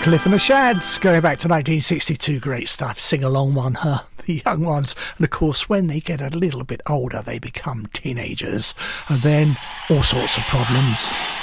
Cliff and the Shads, going back to 1962, great stuff, sing-along one, the young ones. And of course, when they get a little bit older, they become teenagers, and then all sorts of problems.